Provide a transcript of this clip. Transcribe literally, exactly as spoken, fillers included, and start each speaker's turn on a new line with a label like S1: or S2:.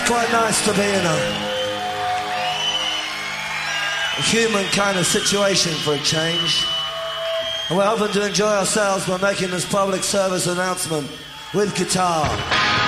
S1: Quite nice to be in a, a human kind of situation for a change. And we're hoping to enjoy ourselves by making this public service announcement with guitar.